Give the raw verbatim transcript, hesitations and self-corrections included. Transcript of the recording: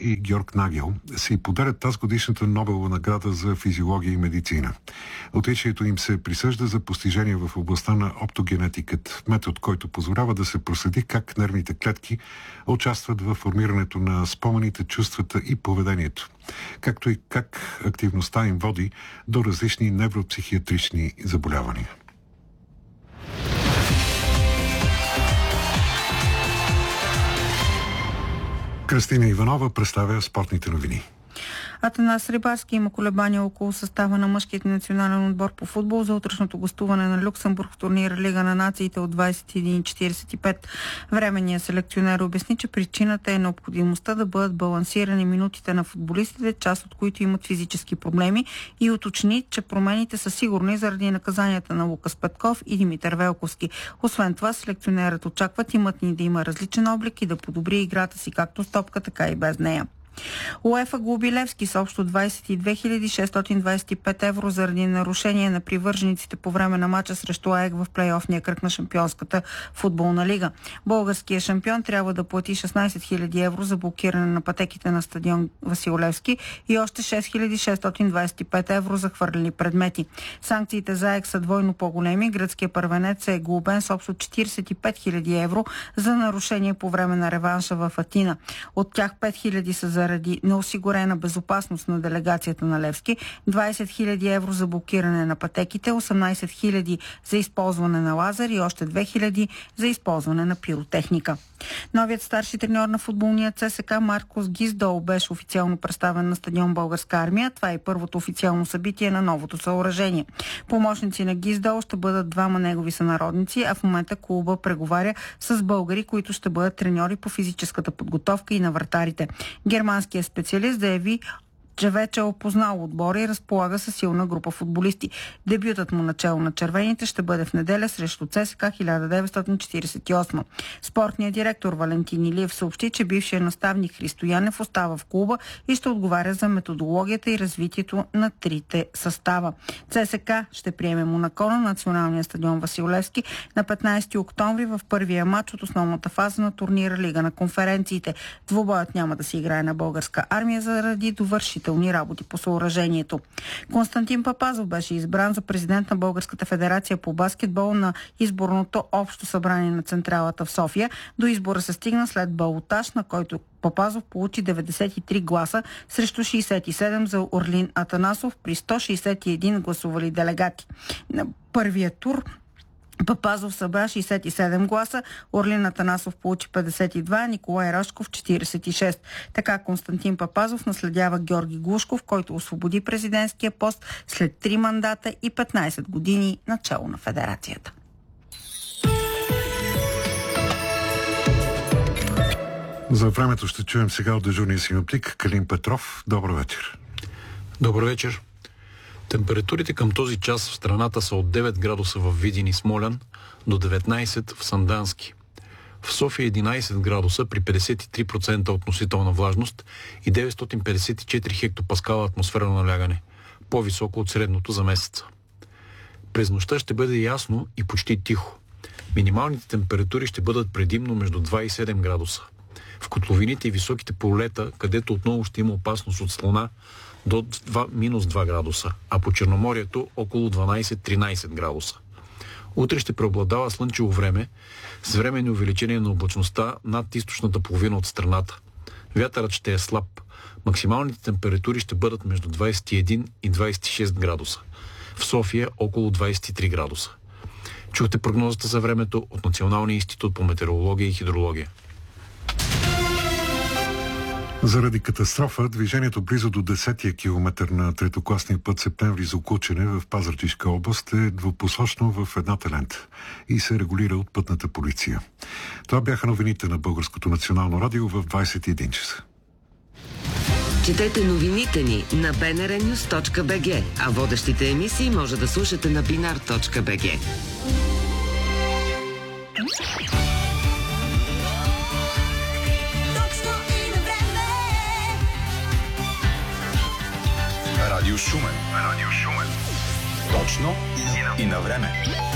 и Георг Нагел си подарят тази годишната Нобелова награда за физиология и медицина. Отличието им се присъжда за постижение в областта на оптогенетикът, метод, който позволява да се проследи как нервните клетки участват в формирането на спомените, чувствата и поведението, както и как активността им води до различни невропсихиатрични заболявания. Кристина Иванова представя спортните новини. Атанас Рибарски има колебания около състава на мъжкият национален отбор по футбол за утрешното гостуване на Люксембург в турнира Лига на нациите от двадесет и един четиридесет и пет. Временният селекционер обясни, че причината е необходимостта да бъдат балансирани минутите на футболистите, част от които имат физически проблеми, и уточни, че промените са сигурни заради наказанията на Лукас Петков и Димитър Велковски. Освен това, селекционерът очаква тимът ни да има различен облик и да подобри играта си както с топка, така и без нея. УЕФА глоби Левски с общо двадесет и две хиляди шестстотин двадесет и пет евро заради нарушение на привържениците по време на мача срещу АЕК в плейофния кръг на Шампионската футболна лига. Българският шампион трябва да плати шестнадесет хиляди евро за блокиране на пътеките на стадион Васил Левски и още шест хиляди шестстотин двадесет и пет евро за хвърлени предмети. Санкциите за АЕК са двойно по-големи. Гръцкият първенец е глобен с общо четиридесет и пет хиляди евро за нарушение по време на реванша в Атина. От тях пет хиляди са за заради неосигурена безопасност на делегацията на Левски, двадесет хиляди евро за блокиране на пътеките, осемнадесет хиляди за използване на лазер и още две хиляди за използване на пиротехника. Новият старши треньор на футболния ЦСКА Маркос Гиздол беше официално представен на стадион Българска армия. Това е първото официално събитие на новото съоръжение. Помощници на Гиздол ще бъдат двама негови сънародници, а в момента клуба преговаря с българи, които ще бъдат треньори по физическата подготовка и на вратарите. Германският специалист заяви, че вече е опознал отбора и разполага със силна група футболисти. Дебютът му начало на червените ще бъде в неделя срещу ЦСКА хиляда деветстотин четиридесет и осма. Спортният директор Валентин Илиев съобщи, че бившият наставник Христо Янев остава в клуба и ще отговаря за методологията и развитието на трите състава. ЦСКА ще приеме Монако на националния стадион Васил Левски на петнадесети октомври в първия матч от основната фаза на турнира Лига на конференциите. Двубоят няма да се играе на Българска армия заради довършителни работи по съоръжението. Константин Папазов беше избран за президент на Българската федерация по баскетбол на изборното общо събрание на централата в София. До избора се стигна след балотаж, на който Папазов получи деветдесет и три гласа срещу шейсет и седем за Орлин Атанасов при сто шейсет и един гласували делегати. На първия тур Папазов събра шейсет и седем гласа, Орлин Атанасов получи петдесет и два, Николай Рашков четиридесет и шест. Така Константин Папазов наследява Георги Глушков, който освободи президентския пост след три мандата и петнадесет години начало на федерацията. За времето ще чуем сега от дежурния синоптик Калин Петров. Добър вечер. Добър вечер. Температурите към този час в страната са от девет градуса в Видин и Смолян до деветнадесет в Сандански. В София единадесет градуса при петдесет и три процента относителна влажност и деветстотин петдесет и четири хектопаскала атмосферно налягане, по-високо от средното за месеца. През нощта ще бъде ясно и почти тихо. Минималните температури ще бъдат предимно между два и седем градуса. В котловините и високите полета, където отново ще има опасност от слона, до минус два градуса, а по Черноморието около дванадесет-тринадесет градуса. Утре ще преобладава слънчево време с временни увеличение на облачността над източната половина от страната. Вятърът ще е слаб. Максималните температури ще бъдат между двадесет и един и двадесет и шест градуса. В София около двадесет и три градуса. Чухте прогнозата за времето от Националния институт по метеорология и хидрология. Заради катастрофа, движението близо до десетия километър на третокласния път Септември за Окучене в Пазарджишка област е двупосочно в едната лента и се регулира от пътната полиция. Това бяха новините на Българското национално радио в двадесет и един часа. Четете новините ни на би ен ар нюз точка би джи, а водещите емисии може да слушате на бинар точка би джи. Радио Шумен. Радио Шумен. Точно и на време.